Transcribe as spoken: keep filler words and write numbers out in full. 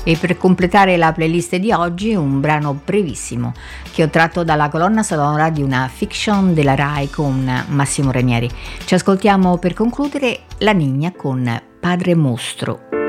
E per completare la playlist di oggi un brano brevissimo che ho tratto dalla colonna sonora di una fiction della Rai con Massimo Ranieri. Ci ascoltiamo per concludere La Niña con Padre Mostro.